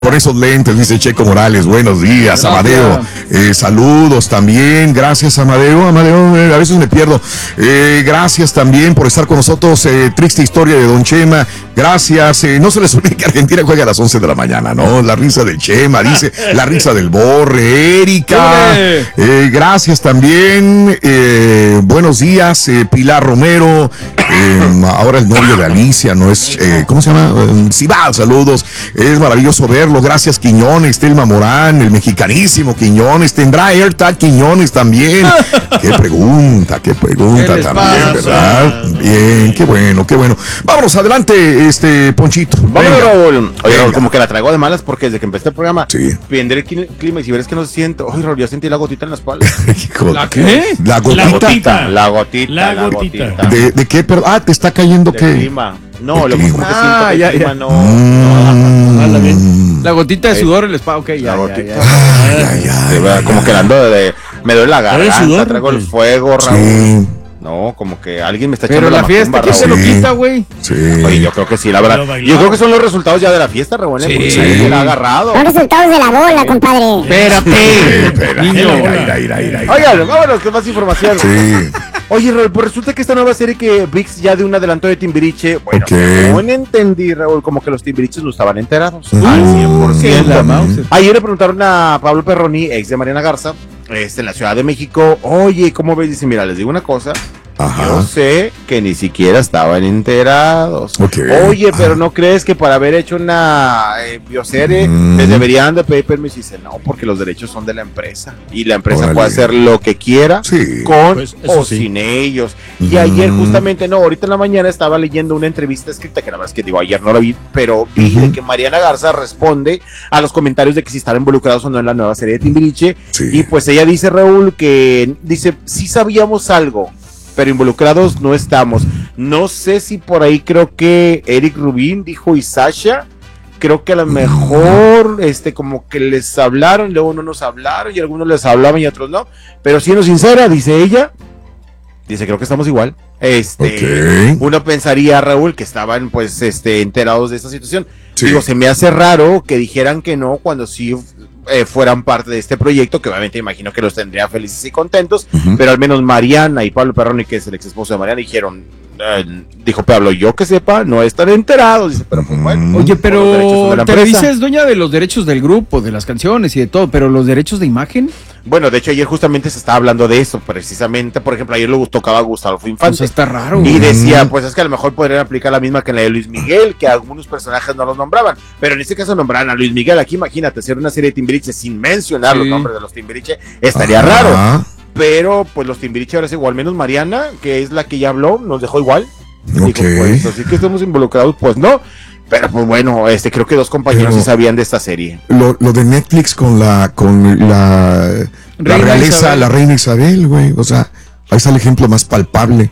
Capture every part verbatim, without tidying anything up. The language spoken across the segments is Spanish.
Con esos lentes, dice Checo Morales. Buenos días, Amadeo. Eh, saludos también. Gracias, Amadeo. Amadeo, eh, a veces me pierdo. Eh, gracias también por estar con nosotros. Eh, triste historia de Don Chema. Gracias. Eh, no se les olvide que Argentina juega a las once de la mañana, ¿no? La risa del Chema, dice. La risa del Borre. Erika. Eh, gracias también. Eh, buenos días, eh, Pilar Romero. Eh, ahora el novio de Alicia, ¿no es? Eh, ¿Cómo se llama? Eh, Sibal, saludos. Es maravilloso verlo. Gracias, Quiñones, Telma Morán, el mexicanísimo Quiñones. ¿Tendrá AirTag Quiñones también? Qué pregunta, qué pregunta ¿Qué también, pasa? ¿Verdad? Bien, qué bueno, qué bueno. Vámonos adelante, este Ponchito. Vámonos, Raúl. Oye, Raúl, como que la traigo de malas porque desde que empecé el programa, sí. Prender el clima y si ves que no se siente. Oye, Raúl, ya sentí la gotita en la espalda. ¿La qué? La gotita. La gotita. La gotita. La la gotita. gotita. ¿De, de qué? Pero, ah, te está cayendo De qué. clima. No, De lo que clima. siento Ah, que ya, el clima ya. no. Mm. no Habla bien. La gotita de sudor en la espalda, ok, ya, La ya, gotita. ya, Ay, ay, ay, Sí, ay, como ay. que ando de, de- me duele la ¿Traes garganta, sudor, traigo el güey? fuego, Raúl. Sí, No, como que alguien me está echando Pero la macumba, fiesta, ¿qué se Raúl. lo Sí. quita, güey? sí. Oye, yo creo que sí, la verdad. Pero bailado. Yo creo que son los resultados ya de la fiesta, Raúl, ¿eh? Sí. Porque nadie se la ha agarrado. Son resultados de la bola, compadre. Espérate. Espera, Niño. ira, ira, ira, ira, ira. Oigan, vámonos con más información. Sí. Oye, Raúl, pues resulta que esta nueva serie que V I X ya de un adelanto de Timbiriche, bueno, Ok. según entendí, Raúl, como que los Timbiriches no estaban enterados. Ujú. Al cien por Sí, ciento. la Mauser. Ayer le preguntaron a Pablo Perroni, ex de Mariana Garza, este, en la Ciudad de México, oye, ¿cómo ves? Dice, mira, les digo una cosa, Ajá. yo sé que ni siquiera estaban enterados. Ok. Oye, pero Ah. ¿no crees que para haber hecho una eh, bioserie Mm. les deberían de pedir permiso? Y dice, no, porque los derechos son de la empresa y la empresa Órale. puede hacer lo que quiera Sí. con Pues, eso o sí. sin ellos. Y Mm. ayer justamente, no, ahorita en la mañana estaba leyendo una entrevista escrita, que la verdad es que digo, ayer no la vi, pero vi Ujú. de que Mariana Garza responde a los comentarios de que si están involucrados o no en la nueva serie de Timbiriche. Sí. Y pues ella dice, Raúl, que dice, sí sabíamos algo, pero involucrados no estamos. No sé si por ahí creo que Eric Rubin dijo y Sasha, creo que a lo mejor este como que les hablaron, luego no nos hablaron y algunos les hablaban y otros no, pero siendo sincera, dice ella, dice, creo que estamos igual. Este, Ok. uno pensaría, Raúl, que estaban pues este enterados de esta situación. Sí. Digo, se me hace raro que dijeran que no cuando sí eh, fueran parte de este proyecto, que obviamente imagino que los tendría felices y contentos, Ujú. pero al menos Mariana y Pablo Perroni, que es el ex esposo de Mariana, dijeron, eh, dijo Pablo, yo que sepa, no están enterados, dice, pero pues bueno. Oye, por los derechos pero de la te empresa. dices dueña de los derechos del grupo, de las canciones y de todo, pero los derechos de imagen, Bueno, de hecho ayer justamente se estaba hablando de eso, precisamente, por ejemplo, ayer le tocaba a Gustavo Infante. o sea, está raro. Y güey. decía, Mm. pues es que a lo mejor podrían aplicar la misma que en la de Luis Miguel, que algunos personajes no los nombraban, pero en este caso nombraban a Luis Miguel. Aquí imagínate, hacer una serie de Timbiriche sin mencionar Sí. los nombres de los Timbiriche, estaría Ajá. raro. Pero pues los Timbiriche ahora sí, o al menos Mariana, que es la que ya habló, nos dejó igual. Ok. Dijo, pues así que estamos involucrados, pues no. Pero pues bueno, este creo que dos compañeros Pero- sí sabían de esta serie. Lo, lo de Netflix con la con la, la Reina realeza, Isabel. la reina Isabel, güey. O sea, ahí está el ejemplo más palpable.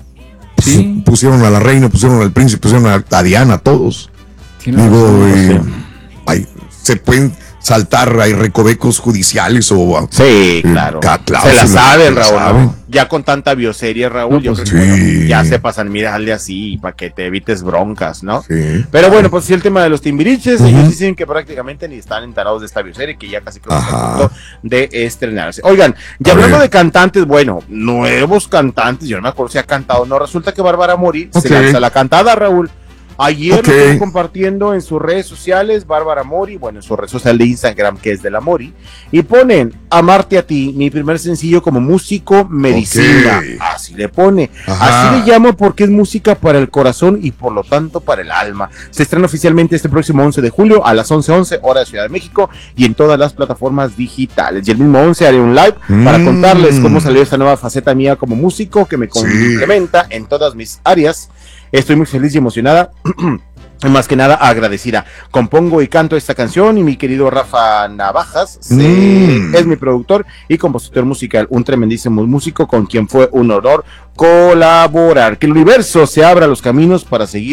Sí. Pusieron a la reina, pusieron al príncipe, pusieron a, a Diana, todos. Tiene Digo, razón. eh, ay, se pueden saltar, hay recovecos judiciales o... Sí, claro. ca- Se cláusula, la saben, se Raúl. saben. ¿no? Ya con tanta bioserie, Raúl, No, yo pues, creo que sí. bueno, ya se pasan, mira, hazle así para que te evites broncas, ¿no? Sí. Pero bueno, pues sí, el tema de los Timbiriches, Ujú. ellos dicen que prácticamente ni están enterados de esta bioserie, que ya casi creo que está Ajá. a punto de estrenarse. Oigan, ya A hablando ver. de cantantes, bueno, nuevos cantantes, yo no me acuerdo si ha cantado o no, resulta que Bárbara Mori Ok. se lanza la cantada, Raúl. Ayer Ok. lo estuvo compartiendo en sus redes sociales, Bárbara Mori, bueno, en su red social de Instagram, que es de la Mori, y ponen Amarte a ti, mi primer sencillo como músico, medicina. Ok. Así le pone. Ajá. Así le llamo porque es música para el corazón y por lo tanto para el alma. Se estrena oficialmente este próximo once de julio a las once once hora de Ciudad de México y en todas las plataformas digitales. Y el mismo once haré un live para Mm. contarles cómo salió esta nueva faceta mía como músico que me Sí. complementa en todas mis áreas. Estoy muy feliz y emocionada. Más que nada agradecida. Compongo y canto esta canción y mi querido Rafa Navajas se- Mm. es mi productor y compositor musical, un tremendísimo músico con quien fue un honor colaborar. Que el universo se abra los caminos para seguir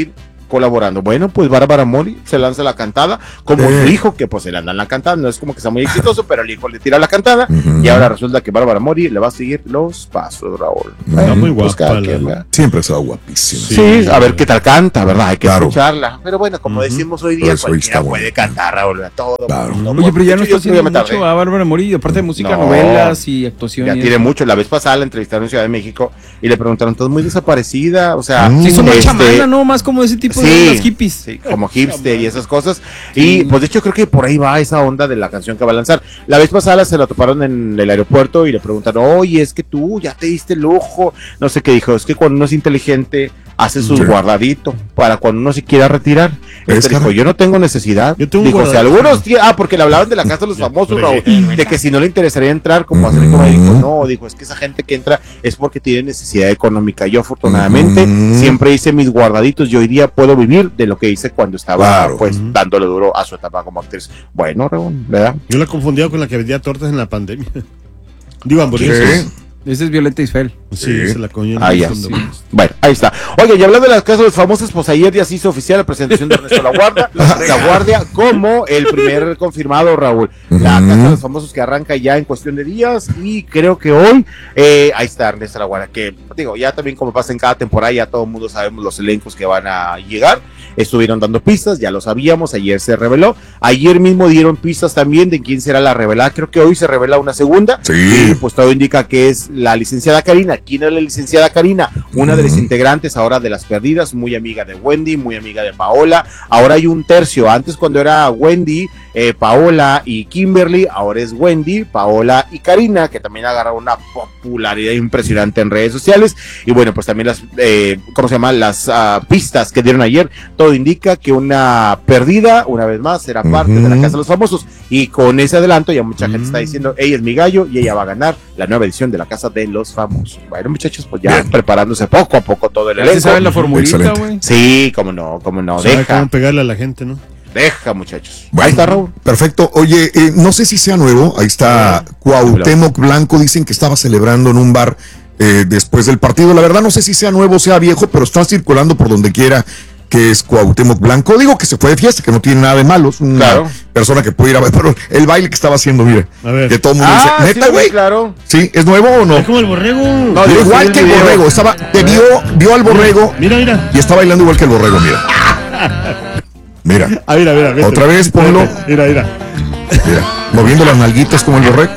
colaborando. Bueno, pues Bárbara Mori se lanza la cantada, como Eh. su hijo, que pues se le anda en la cantada, no es como que sea muy exitoso, pero el hijo le tira la cantada, Ujú. y ahora resulta que Bárbara Mori le va a seguir los pasos, Raúl. Está Bueno, muy pues guapa cada la- quien, ¿verdad? Siempre ha estado guapísima. Sí, Sí. a ver qué tal canta, ¿verdad? Hay que Claro. escucharla. Pero bueno, como Ujú. decimos hoy día, Pues hoy cualquiera está puede bonita. cantar, Raúl, a todo. Claro. mundo. Oye, pero ya no De hecho, está yo ya haciendo me tardé. mucho a Bárbara Mori, aparte de música, No. novelas y actuaciones. Ya tiene mucho. La vez pasada la entrevistaron en Ciudad de México y le preguntaron, ¿todo muy desaparecida? O sea, Mm. Sí, son más este, chamana, ¿no? Más como ese tipo de Sí, las hippies. sí, como hipster y esas cosas. Y pues de hecho creo que por ahí va esa onda de la canción que va a lanzar. La vez pasada se la toparon en el aeropuerto y le preguntaron, oye, es que tú ya te diste lujo. No sé qué dijo, es que cuando uno es inteligente hace su Sí. guardadito para cuando uno se quiera retirar. Es Este dijo, caray. yo no tengo necesidad. Yo tengo un dijo, si guardadito. algunos, tí- ah, porque le hablaban de la casa de los famosos, por Raúl, ahí. de que si no le interesaría entrar, como hacer como dijo, no, dijo, es que esa gente que entra es porque tiene necesidad económica. Yo afortunadamente Ujú. siempre hice mis guardaditos y hoy día puedo vivir de lo que hice cuando estaba Claro. pues Ujú. dándole duro a su etapa como actriz. Bueno, Raúl, ¿verdad? Yo la confundía con la que vendía tortas en la pandemia. Digo, hamburguesas. Sí. Esa es Violeta Isfel. Sí, Sí. se la coñó. Ah, ya. Bueno, ahí está. Oye, y hablando de las casas famosas, pues ayer ya se hizo oficial la presentación de Ernesto La Guardia, La Guardia como el primer confirmado, Raúl. La Ujú. casa de los famosos que arranca ya en cuestión de días y creo que hoy, eh, ahí está Ernesto La Guardia, que digo, ya también como pasa en cada temporada, ya todo el mundo sabemos los elencos que van a llegar. Estuvieron dando pistas, ya lo sabíamos, ayer se reveló. Ayer mismo dieron pistas también de quién será la revelada. Creo que hoy se revela una segunda. Sí. Y pues todo indica que es la licenciada Karina. ¿Quién es la licenciada Karina? Una de las Ujú. integrantes ahora de Las Perdidas, muy amiga de Wendy, muy amiga de Paola. Ahora hay un tercio. Antes cuando era Wendy, eh, Paola y Kimberly, ahora es Wendy, Paola y Karina, que también agarra una popularidad impresionante en redes sociales. Y bueno, pues también las, eh, ¿cómo se llama? Las uh, pistas que dieron ayer, todo indica que una perdida, una vez más, será parte Ujú. de la Casa de los Famosos. Y con ese adelanto ya mucha gente está diciendo, ella es mi gallo y ella va a ganar la nueva edición de la Casa de los Famosos. Bueno, muchachos, pues ya Bien. preparándose poco a poco todo el Ya se elenco. sabe la formulita, Excelente. güey. Sí, cómo no, cómo no, ¿Sabe deja, cómo pegarle a la gente, no? deja, muchachos. Bueno, Ahí está, Raúl. perfecto. Oye, eh, no sé si sea nuevo. Ahí está Cuauhtémoc Blanco. Dicen que estaba celebrando en un bar eh, después del partido. La verdad no sé si sea nuevo o sea viejo, pero está circulando por donde quiera que es Cuauhtémoc Blanco. Digo que se fue de fiesta, que no tiene nada de malo. Es una Claro. persona que puede ir a ver. Pero el baile que estaba haciendo, mire. A ver. Que todo el mundo Ah, dice, sí, ¿neta, güey? claro. ¿Sí? ¿Es nuevo o no? Es como el borrego. No, Mira, digo, igual sí, que el video. borrego. Estaba, te vio, vio al borrego Mira, mira. y está bailando igual que el borrego, mira. Mira, Ah, mira, mira. vete. Otra vez, ponlo. Mira, mira. mira. Moviendo las nalguitas como el borrego.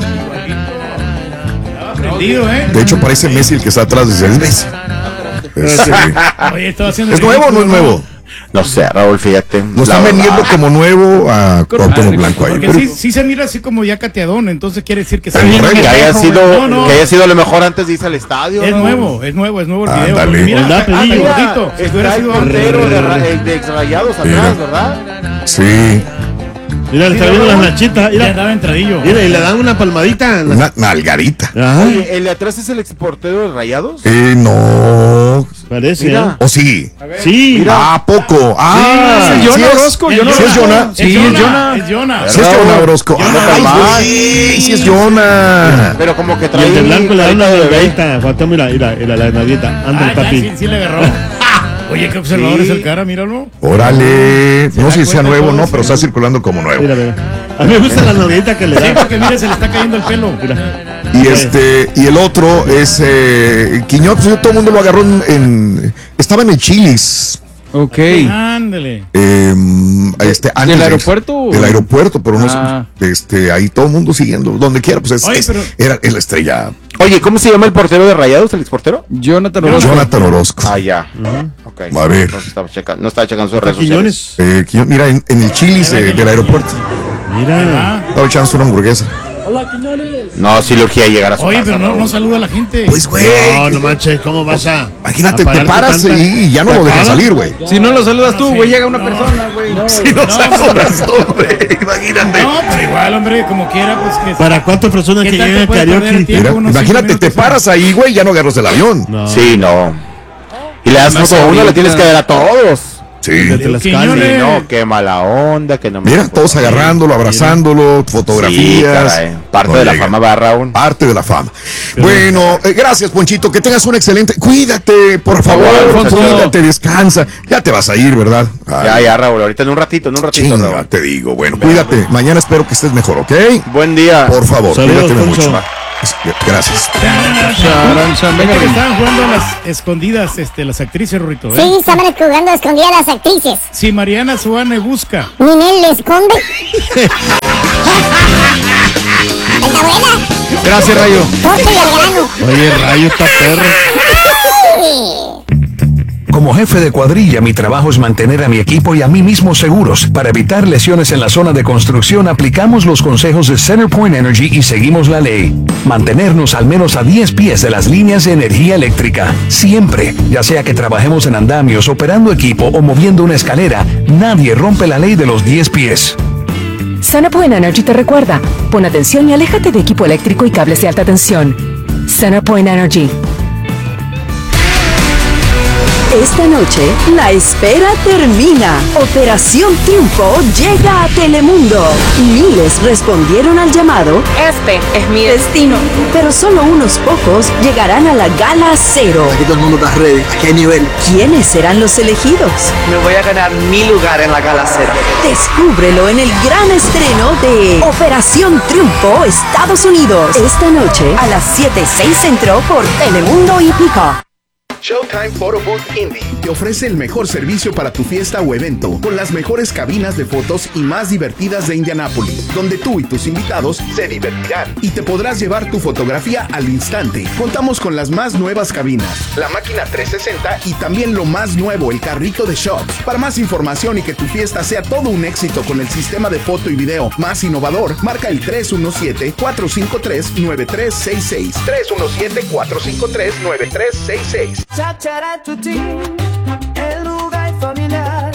Aprendido, ¿eh? De hecho, parece Messi el que está atrás. Dice, es Messi. Es, sí. Oye, estaba haciendo ¿Es nuevo o no es nuevo? No sé, Raúl, fíjate. Lo la están verdad. vendiendo como nuevo a Cuauhtémoc Blanco ahí. Porque Pero- sí, sí se mira así como ya cateadón, entonces quiere decir que El está bien. borrego. Que haya sido, No, no. que haya sido lo mejor antes de irse al estadio. Es Raúl. nuevo, es nuevo, es nuevo el video. Ándale. porque Mira, Hola, hasta- hasta Pedillo. gordito. Si hubiera Está el sido portero de, antes. ra- eh, de exrayados Mira. atrás, ¿verdad? Sí, Mira, le está viendo las nachitas. Ya Mira, andaba entradillo. mira, y le dan una palmadita. una nalgarita. Ajá. Oye, ¿el de atrás es el exportero de Rayados? Eh, no. Parece. Mira. ¿O sí? ¿eh? Sí. Ah, poco. Ah, Sí, es sí Jonah es. Orozco, Jonah ¿Sí es Jonah? Sí, es Jonah. Es Jonah. Sí es Jonah Orozco. Jonah Ay, Palma. güey, sí es Jonah. Pero como que Y trae el de blanco le da una carita de bebé. nalgadita. Falta, mira, mira, mira, la nalgadita. Ándale, Ah, ya, papi. sí, sí le agarró. Oye, qué observador Sí. es el cara, míralo. Órale. No da sé si sea cuenta nuevo o todo, no, sí. pero está circulando como nuevo. Mira, mira. A mí me gusta la nalgadita que le Sí, da. porque mire, se le está cayendo el pelo. Y este, y el otro es eh, Quiñones, pues, todo el mundo lo agarró en, en- estaba en el Chili's. Ok. Ándale. Eh, este, antes de- aeropuerto? Del aeropuerto, pero no Ah. sé, este, ahí todo el mundo siguiendo, donde quiera, pues es, Oye, es- pero- era es la estrella. Oye, ¿cómo se llama el portero de Rayados, el exportero? Jonathan Orozco. Jonathan Orozco. Ah, ya. Ok. A ver. No estaba checando, no estaba checando sus redes sociales. Quiñones. Eh, Quiñones, mira, en, en el Chili's eh, del aeropuerto, Mira. estaba echándose una hamburguesa. No, sí le urgía llegar a su Oye, casa. pero no, Raúl. no saluda a la gente. Pues, güey, No, no manches, ¿cómo vas a? imagínate, a te pararte paras tanta- y ya no lo dejan ¿Para? salir, güey. Si no lo saludas tú, No, güey, sí. llega una No. persona, güey. Si no no, saludas tú, güey, imagínate. No, pero igual, hombre, como quiera, pues que. ¿Para cuántas personas ¿Qué que tal llegan te a puede perder el karaoke? tiempo? Mira, unos imagínate, cinco te minutos, paras ahí, güey, ya no agarras el avión. No. Sí, no. Y le das Más foto a uno, le ahorita. tienes que dar a todos. Sí. De Quiñones. Tlaxcala. No, qué mala onda, que no me... Mira, todos agarrándolo, abrazándolo, Sí, fotografías. caray. Parte No de la llega. fama va, Raúl. Parte de la fama. Bueno, eh, gracias, Ponchito. Que tengas un excelente. Cuídate, por favor, Alfonso. Cuídate, descansa. Ya te vas a ir, ¿verdad? Ay, Ya, ya, Raúl, ahorita en un ratito, en un ratito, chinga, Raúl. te digo. Bueno, cuídate. Mañana espero que estés mejor, ¿ok? Buen día. Por favor, Saludos, cuídate Poncho. mucho. Gracias. Charan, chan, venga, Fíjate que venga. estaban jugando a las escondidas, este, las actrices, Rorrito. ¿eh? Sí, estaban jugando a escondidas las actrices. Si Mariana Suárez busca. Ninel le esconde. Está buena. Gracias, Rayo. Corte y al grano. Oye, Rayo está perro. Como jefe de cuadrilla, mi trabajo es mantener a mi equipo y a mí mismo seguros. Para evitar lesiones en la zona de construcción, aplicamos los consejos de CenterPoint Energy y seguimos la ley. Mantenernos al menos a diez pies de las líneas de energía eléctrica. Siempre, ya sea que trabajemos en andamios, operando equipo o moviendo una escalera, nadie rompe la ley de los diez pies. CenterPoint Energy te recuerda, pon atención y aléjate de equipo eléctrico y cables de alta tensión. CenterPoint Energy. Esta noche, la espera termina. Operación Triunfo llega a Telemundo. Miles respondieron al llamado. Este es mi destino. Pero solo unos pocos llegarán a la Gala Cero. Aquí todo el mundo está ready. ¿A qué nivel? ¿Quiénes serán los elegidos? Me voy a ganar mi lugar en la gala cero. Descúbrelo en el gran estreno de Operación Triunfo Estados Unidos. Esta noche a las siete, seis centro por Telemundo y Peacock. Showtime Photo Booth Indie te ofrece el mejor servicio para tu fiesta o evento, con las mejores cabinas de fotos y más divertidas de Indianápolis, donde tú y tus invitados se divertirán y te podrás llevar tu fotografía al instante. Contamos con las más nuevas cabinas, la máquina trescientos sesenta y también lo más nuevo, el carrito de shots. Para más información y que tu fiesta sea todo un éxito con el sistema de foto y video más innovador, marca el tres uno siete, cuatro cinco tres, nueve tres seis seis. tres uno siete, cuatro cinco tres, nueve tres seis seis. Chacharachuchín, el lugar familiar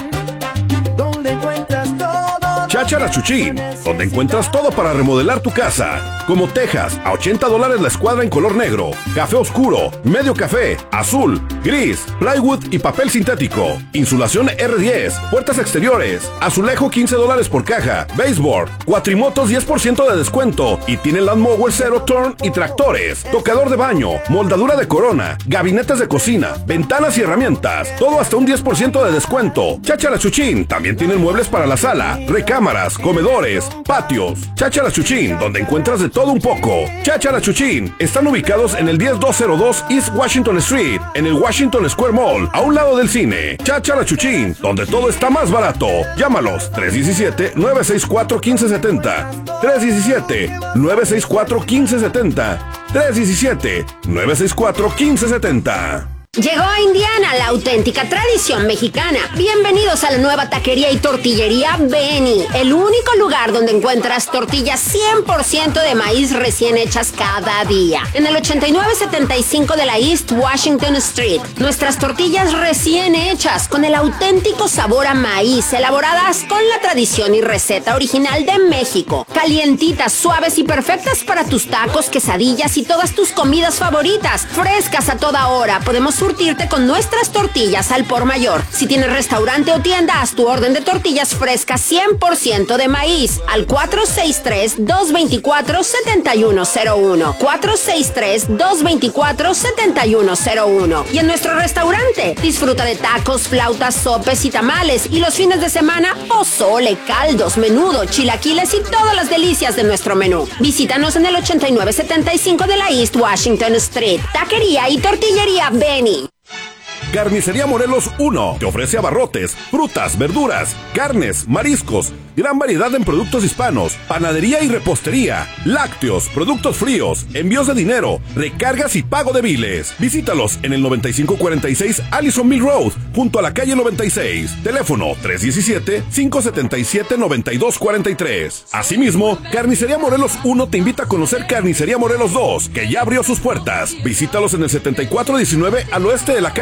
donde encuentras todo. Chacharachuchín, donde encuentras todo para remodelar tu casa, como tejas a ochenta dólares la escuadra en color negro, café oscuro, medio café, azul, gris, plywood y papel sintético, insulación R diez, puertas exteriores, azulejo quince dólares por caja, baseboard, cuatrimotos diez por ciento de descuento y tiene lawnmower Zero Turn y tractores, tocador de baño, moldadura de corona, gabinetes de cocina, ventanas y herramientas, todo hasta un diez por ciento de descuento. Chacharachuchín también tiene muebles para la sala, recámaras, comedores, patios. Chacharachuchín, donde encuentras de todo un poco. Chacharachuchín, están ubicados en el diez mil doscientos dos East Washington Street, en el Washington Square Mall, a un lado del cine. Chacharachuchín, donde todo está más barato. Llámalos tres uno siete, nueve seis cuatro, uno cinco siete cero. tres uno siete, nueve seis cuatro, uno cinco siete cero. tres uno siete, nueve seis cuatro, uno cinco siete cero. Llegó a Indiana la auténtica tradición mexicana. Bienvenidos a la nueva taquería y tortillería Benny, el único lugar donde encuentras tortillas cien por ciento de maíz recién hechas cada día. En el ochenta y nueve setenta y cinco de la East Washington Street, nuestras tortillas recién hechas con el auténtico sabor a maíz, elaboradas con la tradición y receta original de México. Calientitas, suaves y perfectas para tus tacos, quesadillas y todas tus comidas favoritas. Frescas a toda hora. Podemos surtirte con nuestras tortillas al por mayor. Si tienes restaurante o tienda, haz tu orden de tortillas frescas cien por ciento de maíz al cuatro seis tres, dos dos cuatro, siete uno cero uno. cuatro seis tres, dos dos cuatro, siete uno cero uno. Y en nuestro restaurante, disfruta de tacos, flautas, sopes y tamales. Y los fines de semana, pozole, caldos, menudo, chilaquiles y todas las delicias de nuestro menú. Visítanos en el ochenta y nueve setenta y cinco de la East Washington Street. Taquería y tortillería Benny. Carnicería Morelos uno te ofrece abarrotes, frutas, verduras, carnes, mariscos, gran variedad en productos hispanos, panadería y repostería, lácteos, productos fríos, envíos de dinero, recargas y pago de biles. Visítalos en el noventa y cinco cuarenta y seis Allison Mill Road, junto a la calle noventa y seis. Teléfono tres uno siete, cinco siete siete, nueve dos cuatro tres. Asimismo, Carnicería Morelos uno te invita a conocer Carnicería Morelos dos, que ya abrió sus puertas. Visítalos en el setenta y cuatro diecinueve al oeste de la calle diez,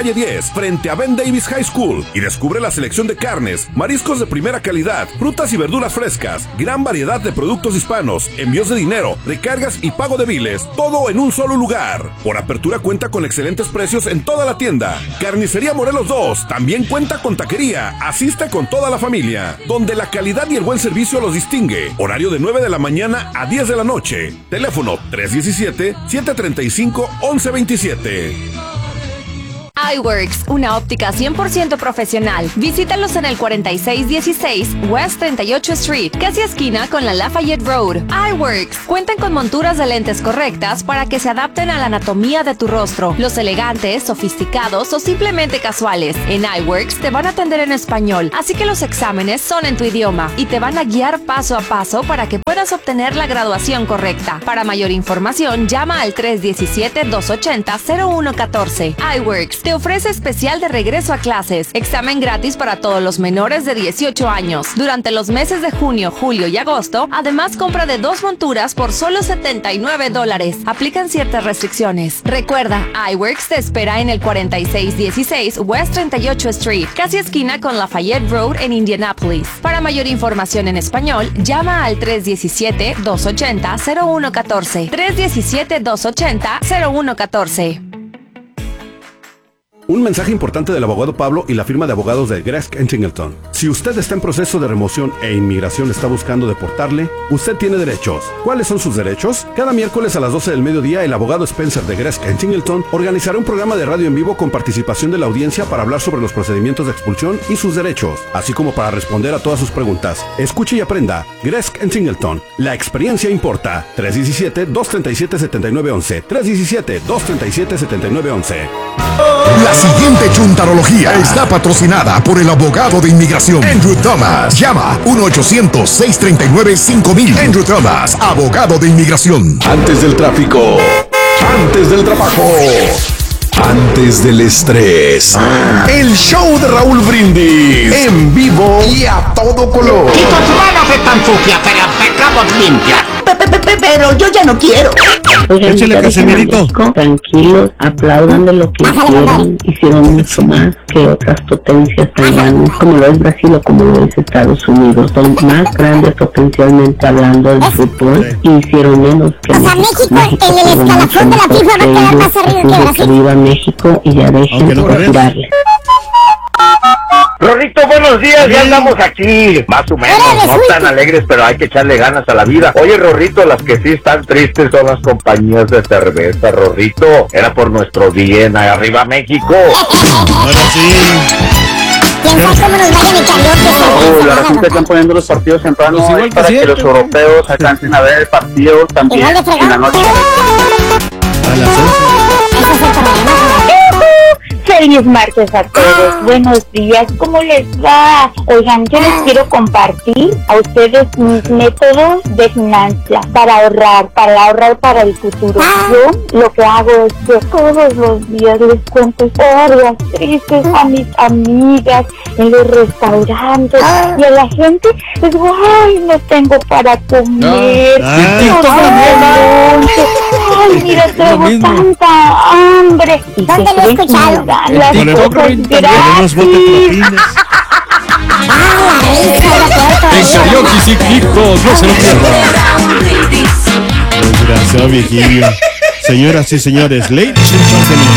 Torres, frente a Ben Davis High School, y descubre la selección de carnes, mariscos de primera calidad, frutas y verduras frescas, gran variedad de productos hispanos, envíos de dinero, recargas y pago de biles, todo en un solo lugar. Por apertura cuenta con excelentes precios en toda la tienda. Carnicería Morelos dos también cuenta con taquería. Asiste con toda la familia, donde la calidad y el buen servicio los distingue. Horario de nueve de la mañana a diez de la noche. Teléfono tres uno siete, siete tres cinco, once veintisiete. iWorks, una óptica cien por ciento profesional. Visítalos en el cuarenta y seis dieciséis West treinta y ocho Street, casi esquina con la Lafayette Road. iWorks cuentan con monturas de lentes correctas para que se adapten a la anatomía de tu rostro. Los elegantes, sofisticados o simplemente casuales. En iWorks te van a atender en español, así que los exámenes son en tu idioma y te van a guiar paso a paso para que puedas obtener la graduación correcta. Para mayor información, llama al tres uno siete, dos ocho cero, cero uno uno cuatro. iWorks te ofrece especial de regreso a clases. Examen gratis para todos los menores de dieciocho años. Durante los meses de junio, julio y agosto, además compra de dos monturas por solo setenta y nueve dólares. Aplican ciertas restricciones. Recuerda, iWorks te espera en el cuarenta y seis dieciséis West treinta y ocho Street, casi esquina con Lafayette Road en Indianapolis. Para mayor información en español, llama al tres uno siete, dos ocho cero, cero uno uno cuatro. tres uno siete, dos ocho cero, cero uno uno cuatro. Un mensaje importante del abogado Pablo y la firma de abogados de Gresk and Singleton. Si usted está en proceso de remoción e inmigración está buscando deportarle, usted tiene derechos. ¿Cuáles son sus derechos? Cada miércoles a las doce del mediodía, el abogado Spencer de Gresk and Singleton organizará un programa de radio en vivo con participación de la audiencia para hablar sobre los procedimientos de expulsión y sus derechos, así como para responder a todas sus preguntas. Escuche y aprenda. Gresk and Singleton. La experiencia importa. tres uno siete, dos tres siete, siete nueve uno uno. tres uno siete, dos tres siete, siete nueve uno uno. La siguiente chuntarología está patrocinada por el abogado de inmigración Andrew Thomas. Llama uno ochocientos, seis tres nueve, cinco mil. Andrew Thomas, abogado de inmigración. Antes del tráfico, antes del trabajo, antes del estrés. El show de Raúl Brindis en vivo y a todo color. Y tus manos están sucias, pero pecamos limpias. Pero yo ya no quiero. Échale, Casemirito. Tranquilos, aplaudan de lo que hicieron. Hicieron mucho más que otras potencias tan grandes, como lo es Brasil o como lo es Estados Unidos. Son más grandes potencialmente hablando del fútbol y hicieron menos que o sea, México. México en el escalafón de la FIFA va a quedar más arriba que Brasil. Viva México y ya dejen de tirarle. Rorrito, buenos días, ya andamos aquí, más o menos, no tan alegres, pero hay que echarle ganas a la vida. Oye, Rorrito, las que sí están tristes son las compañías de cerveza, Rorrito, era por nuestro bien, arriba México. Ahora sí. ¿Quién sabe cómo nos vayan en karaoke? No, la razón que están poniendo los partidos temprano pues es para que los europeos alcancen a ver el partido también en la noche. A las once. Eso fue para mañana. Feliz martes a todos, buenos días, ¿cómo les va? Oigan, yo les quiero compartir a ustedes mis métodos de finanzas para ahorrar, para ahorrar para el futuro. Yo lo que hago es que todos los días les cuento historias tristes a mis amigas en los restaurantes y a la gente les digo, ay, no tengo para comer, Ay, no tengo lonche, ay, mira, tengo tanta hambre. Y ¿dónde lo he escuchado? Las cosas gratis. En karaoke sin gritos, no se lo pierdan. Desgraciado viejillo. Señoras y señores, ladies and gentlemen.